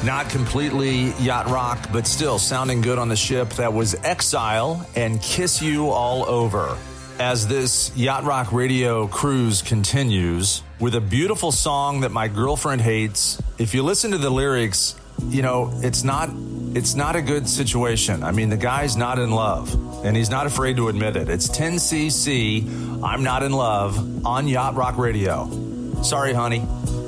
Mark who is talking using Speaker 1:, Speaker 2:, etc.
Speaker 1: Not completely yacht rock, but still sounding good on the ship. That was Exile and Kiss You All Over. As this Yacht Rock Radio cruise continues with a beautiful song that my girlfriend hates. If you listen to the lyrics, you know, it's not a good situation. I mean, the guy's not in love, and he's not afraid to admit it. It's 10cc, I'm Not in Love, on Yacht Rock Radio. Sorry, honey.